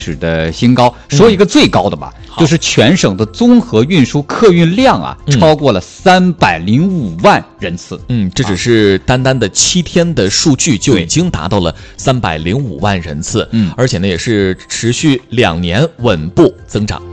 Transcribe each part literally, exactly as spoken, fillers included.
史的新高。说一个最高的吧，嗯、就是全省的综合运输客运量啊，嗯、超过了三百零五万人次。 嗯，这只是单单的七天的数据就已经达到了三百零五万人次。嗯，而且呢，也是持续两年稳步增长。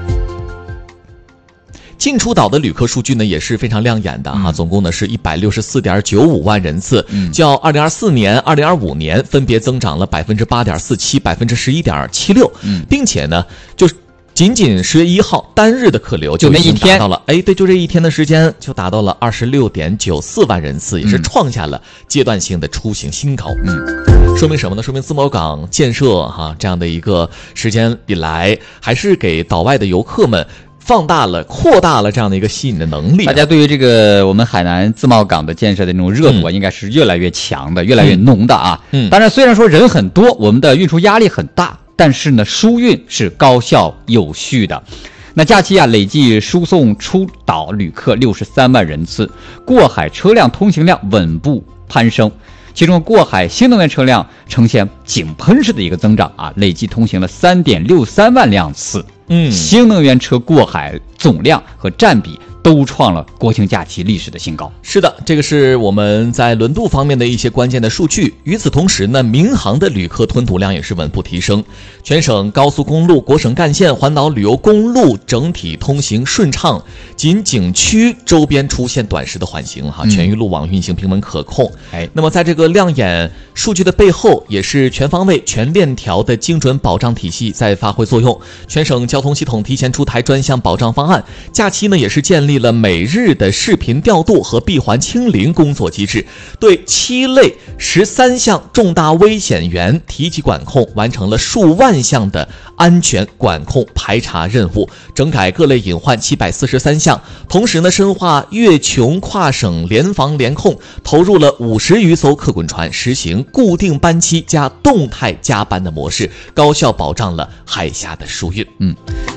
进出岛的旅客数据呢也是非常亮眼的哈、嗯，总共呢是一百六十四点九五万人次，嗯、较二零二四年、二零二五年分别增长了百分之八点四七、百分之十一点七六，并且呢，就是仅仅十月一号单日的客流就已经达到了，哎，对，就这一天的时间就达到了二十六点九四万人次，也是创下了阶段性的出行新高。嗯，说明什么呢？说明自贸港建设哈、啊、这样的一个时间以来，还是给岛外的游客们放大了、扩大了这样的一个吸引的能力、啊。 大家对于这个我们海南自贸港的建设的那种热度啊，应该是越来越强的、嗯、越来越浓的啊。嗯，当然，虽然说人很多，我们的运输压力很大，但是呢，输运是高效有序的。那假期啊，累计输送出岛旅客六十三万人次，过海车辆通行量稳步攀升。其中过海新能源车辆呈现井喷式的一个增长啊，累计通行了三点六三万辆次。嗯，新能源车过海总量和占比都创了国庆假期历史的新高。 是的，这个是我们在轮渡方面的一些关键的数据。与此同时呢，民航的旅客吞吐量也是稳步提升，全省高速公路、国省干线、环岛旅游公路整体通行顺畅，仅景区周边出现短时的缓行哈，全域路网运行平稳可控。哎、嗯，那么在这个亮眼数据的背后，也是全方位、全链条的精准保障体系在发挥作用。全省交通系统提前出台专项保障方案，假期呢也是建立了每日的视频调度和闭环清零工作机制，对七类十三项重大危险源提级管控，完成了数万项的安全管控排查任务，整改各类隐患七百四十三项。同时呢，深化越琼跨省联防联控，投入了五十余艘客滚船，实行固定班期加动态加班的模式，高效保障了海峡的疏运。嗯。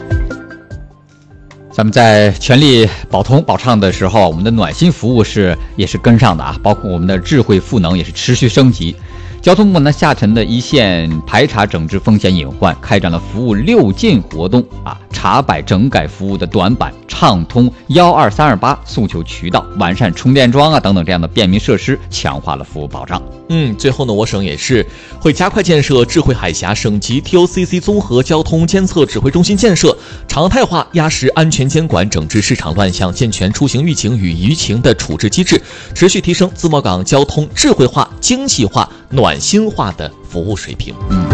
咱们在全力保通保畅的时候，我们的暖心服务是也是跟上的啊，包括我们的智慧赋能也是持续升级。交通部呢下沉的一线排查整治风险隐患，开展了服务六进活动啊，查摆整改服务的短板，畅通幺二三二八诉求渠道，完善充电桩啊等等这样的便民设施，强化了服务保障。 嗯，最后呢，我省也是会加快建设智慧海峡省级 T O C C 综合交通监测指挥中心建设，常态化压实安全监管，整治市场乱象，健全出行预警与舆情的处置机制，持续提升自贸港交通智慧化、精细化、暖心化的服务水平。嗯。